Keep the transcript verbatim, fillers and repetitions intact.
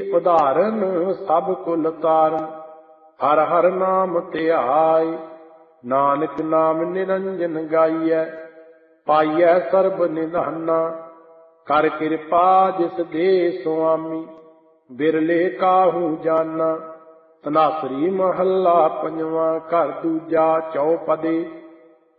ਉਦਾਹਰਨ ਸਭ ਕੁਲ ਤਾਰਨ। ਹਰ ਹਰ ਨਾਮ ਧਿਆਇ ਨਾਨਕ ਨਾਮ ਨਿਰੰਜਨ ਗਾਈਐ। ਪਾਈਐ ਸਰਬ ਨਿਧਾਨਾ ਕਰ ਕਿਰਪਾ ਜਿਸ ਦੇ ਸੁਆਮੀ। ਬਿਰਲੇ ਕਾਹੂ ਜਾਨਾ। ਧਨਾਸਰੀ ਮਹੱਲਾ ਪੰਜਵਾਂ। ਘਰ ਦੂਜਾ ਚੌਪਦੇ।